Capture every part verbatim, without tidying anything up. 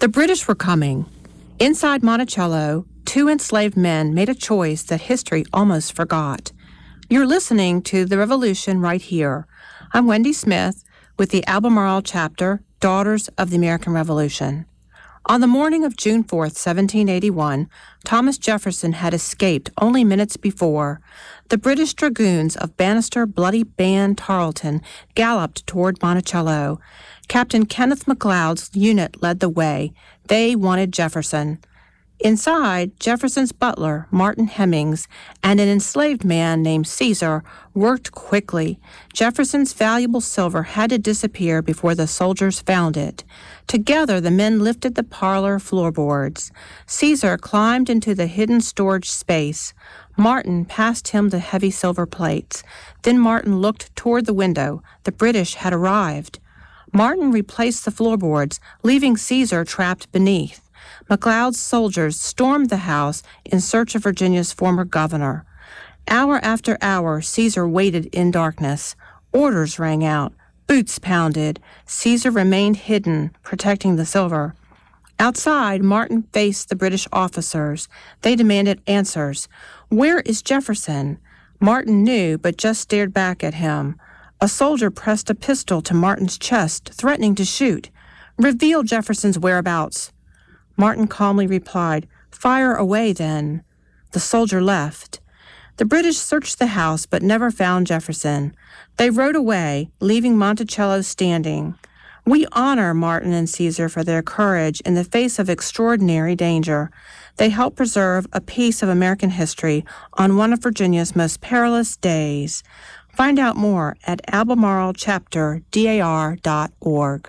The British were coming. Inside Monticello, two enslaved men made a choice that history almost forgot. You're listening to The Revolution right here. I'm Wendy Smith with the Albemarle chapter, Daughters of the American Revolution. On the morning of June fourth, seventeen eighty-one, Thomas Jefferson had escaped only minutes before. The British dragoons of Bannister Bloody Band Tarleton galloped toward Monticello. Captain Kenneth MacLeod's unit led the way. They wanted Jefferson. Inside, Jefferson's butler, Martin Hemmings, and an enslaved man named Caesar worked quickly. Jefferson's valuable silver had to disappear before the soldiers found it. Together, the men lifted the parlor floorboards. Caesar climbed into the hidden storage space. Martin passed him the heavy silver plates. Then Martin looked toward the window. The British had arrived. Martin replaced the floorboards, leaving Caesar trapped beneath. MacLeod's soldiers stormed the house in search of Virginia's former governor. Hour after hour, Caesar waited in darkness. Orders rang out. Boots pounded. Caesar remained hidden, protecting the silver. Outside, Martin faced the British officers. They demanded answers. Where is Jefferson? Martin knew, but just stared back at him. A soldier pressed a pistol to Martin's chest, threatening to shoot. Reveal Jefferson's whereabouts. Martin calmly replied, Fire away, then. The soldier left. The British searched the house, but never found Jefferson. They rode away, leaving Monticello standing. We honor Martin and Caesar for their courage in the face of extraordinary danger. They helped preserve a piece of American history on one of Virginia's most perilous days. Find out more at albemarle chapter dar dot org.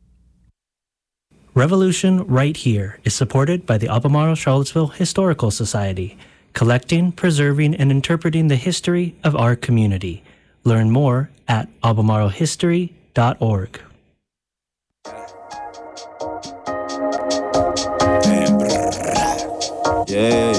Revolution Right Here is supported by the Albemarle Charlottesville Historical Society, collecting, preserving, and interpreting the history of our community. Learn more at albemarle history dot org. Yeah,